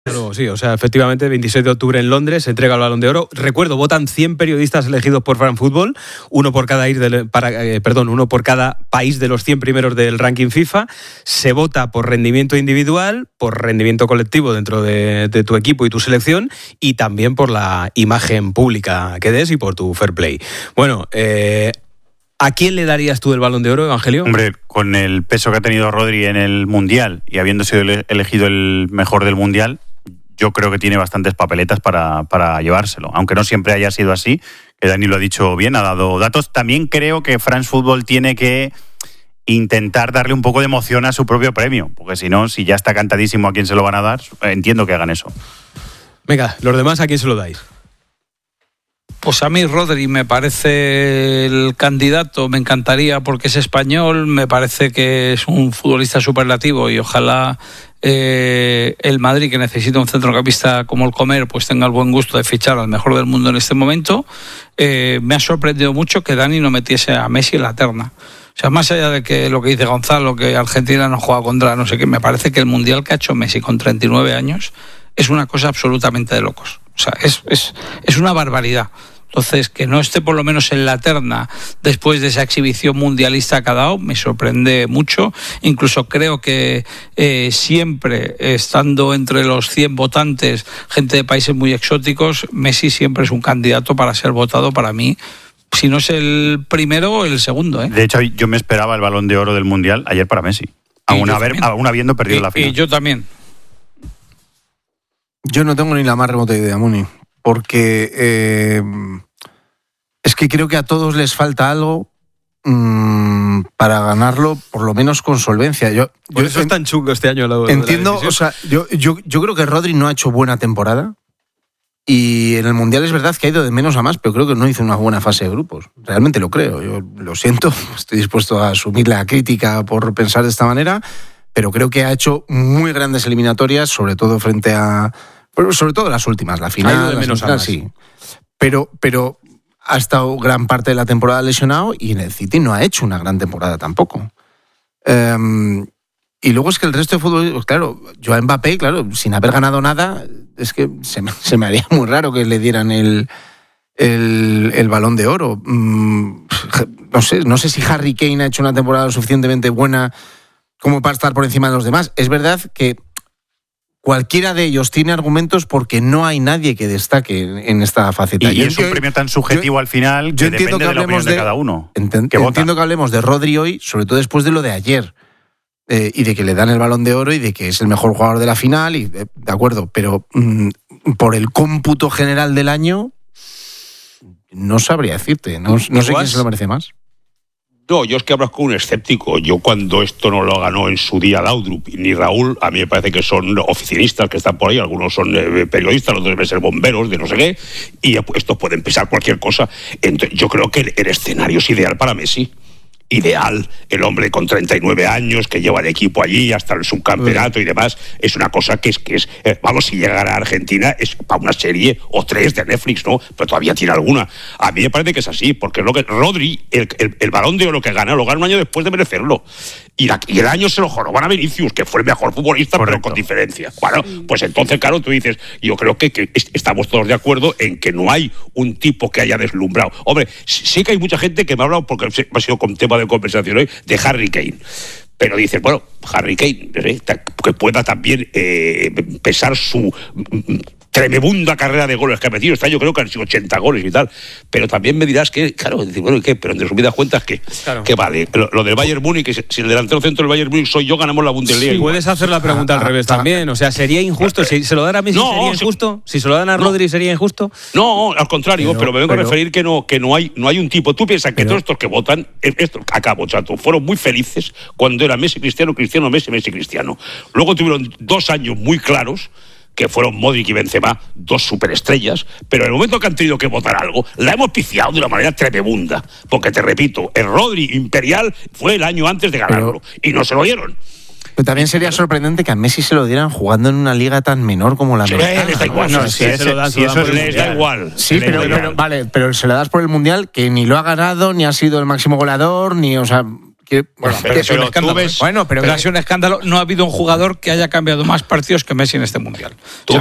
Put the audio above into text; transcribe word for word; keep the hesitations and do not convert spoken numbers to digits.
Claro, sí, o sea, efectivamente, veintisiete de octubre en Londres se entrega el Balón de Oro. Recuerdo, votan cien periodistas elegidos por France Football, uno por cada, ir de, para, eh, perdón, uno por cada país de los cien primeros del ranking FIFA. Se vota por rendimiento individual, por rendimiento colectivo dentro de, de tu equipo y tu selección, y también por la imagen pública que des y por tu fair play. Bueno, eh, ¿a quién le darías tú el Balón de Oro, Evangelio? Hombre, con el peso que ha tenido Rodri en el Mundial y habiendo sido elegido el mejor del Mundial, yo creo que tiene bastantes papeletas para, para llevárselo, aunque no siempre haya sido así, que Dani lo ha dicho bien, ha dado datos. También creo que France Football tiene que intentar darle un poco de emoción a su propio premio, porque si no, si ya está cantadísimo a quién se lo van a dar, entiendo que hagan eso. Venga, los demás, ¿a quién se lo dais? Pues a mí Rodri me parece el candidato, me encantaría porque es español, me parece que es un futbolista superlativo y ojalá eh, el Madrid, que necesita un centrocampista como el Comer, pues tenga el buen gusto de fichar al mejor del mundo en este momento. Eh, me ha sorprendido mucho que Dani no metiese a Messi en la terna. O sea, más allá de que lo que dice Gonzalo, que Argentina no juega contra no sé qué, me parece que el Mundial que ha hecho Messi con treinta y nueve años es una cosa absolutamente de locos. O sea, es, es, es una barbaridad. Entonces, que no esté por lo menos en la terna después de esa exhibición mundialista que ha dado, me sorprende mucho. Incluso creo que eh, siempre, estando entre los cien votantes, gente de países muy exóticos, Messi siempre es un candidato para ser votado para mí. Si no es el primero, el segundo, ¿eh? De hecho, yo me esperaba el Balón de Oro del Mundial ayer para Messi, aún, haber, aún habiendo perdido y, la final. Y yo también. Yo no tengo ni la más remota idea, Muni, porque eh, es que creo que a todos les falta algo mmm, para ganarlo, por lo menos con solvencia. Yo, por yo eso en, es tan chungo este año. La, entiendo, la o sea, yo, yo, yo creo que Rodri no ha hecho buena temporada y en el Mundial es verdad que ha ido de menos a más, pero creo que no hizo una buena fase de grupos. Realmente lo creo, yo lo siento, estoy dispuesto a asumir la crítica por pensar de esta manera, pero creo que ha hecho muy grandes eliminatorias, sobre todo frente a... sobre todo las últimas, la final, de menos final sí. Pero, pero ha estado gran parte de la temporada lesionado y en el City no ha hecho una gran temporada tampoco. Um, y luego es que el resto de fútbol, claro, yo a Mbappé, claro, sin haber ganado nada, es que se me, se me haría muy raro que le dieran el, el, el Balón de Oro. Um, no sé, no sé si Harry Kane ha hecho una temporada lo suficientemente buena como para estar por encima de los demás. Es verdad que cualquiera de ellos tiene argumentos porque no hay nadie que destaque en esta faceta. Y, y es un premio tan subjetivo yo, al final que depende que de la opinión de, de cada uno. Enten, que entiendo que hablemos de Rodri hoy, sobre todo después de lo de ayer, eh, y de que le dan el Balón de Oro y de que es el mejor jugador de la final, y de, de acuerdo, pero mmm, por el cómputo general del año no sabría decirte, no, no sé quién se lo merece más. No, yo es que hablo con un escéptico. Yo cuando esto no lo ganó en su día Laudrup ni Raúl, a mí me parece que son oficinistas que están por ahí, algunos son eh, periodistas, otros deben ser bomberos de no sé qué, y estos pueden pensar cualquier cosa. Entonces, yo creo que el, el escenario es ideal para Messi. Ideal, el hombre con treinta y nueve años que lleva el equipo allí hasta el subcampeonato y demás, es una cosa que es, que es eh, vamos, si llegara a Argentina es para una serie o tres de Netflix, ¿no? Pero todavía tiene alguna. A mí me parece que es así, porque lo que Rodri, el, el, el Balón de Oro que gana, lo gana un año después de merecerlo. Y, la, y el año se lo joroban a Vinicius, que fue el mejor futbolista, correcto, pero con diferencia. Bueno, pues entonces, claro, tú dices, yo creo que, que estamos todos de acuerdo en que no hay un tipo que haya deslumbrado. Hombre, sí que hay mucha gente que me ha hablado, porque ha sido con tema de conversación hoy, de Harry Kane. Pero dices, bueno, Harry Kane, ¿eh? que pueda también eh, pesar su tremenda carrera de goles que ha metido. Está, yo creo que han sido ochenta goles y tal. Pero también me dirás que, claro, bueno, ¿y qué? Pero en resumidas cuentas, ¿qué? Claro. ¿Qué vale? Lo, lo del Bayern Múnich, que si el delantero centro del Bayern Múnich soy yo, ganamos la Bundesliga. Sí, puedes hacer la pregunta al revés también. O sea, ¿sería injusto? Si se lo dan a Messi, no, ¿sería injusto? Si se lo dan a Rodri, ¿sería injusto? No, al contrario, pero, pero me vengo pero, a referir que no, que no hay, no hay un tipo. Tú piensas que pero, todos estos que votan, estos, acabo, chato, fueron muy felices cuando era Messi, Cristiano, Cristiano, Messi, Messi, Cristiano. Luego tuvieron dos años muy claros, que fueron Modric y Benzema, dos superestrellas, pero en el momento que han tenido que votar algo, la hemos piciado de una manera tremenda, porque te repito, el Rodri imperial fue el año antes de ganarlo, pero, y no se lo dieron. Pero también sería sorprendente que a Messi se lo dieran jugando en una liga tan menor como la americana. Les da igual, no, no, si, si, se lo dan, si eso les da igual. Sí, pero, pero vale, pero se lo das por el Mundial, que ni lo ha ganado, ni ha sido el máximo goleador, ni, o sea, Que, Bueno, pero- pero, ha sido un pero tú escándalo. ves- bueno, pero, pero- ha sido un escándalo. No ha habido un jugador que haya cambiado más partidos que Messi en este mundial. Tú O sea,